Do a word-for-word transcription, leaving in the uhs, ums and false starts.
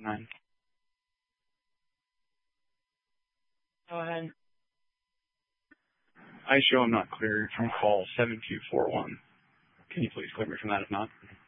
Nine. Go ahead. I show I'm not clear from call seven two four one. Can you please clear me from that if not?